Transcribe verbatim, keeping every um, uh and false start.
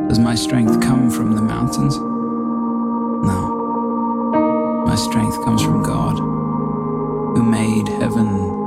Does my strength come from the mountains? No. My strength comes from God, who made heaven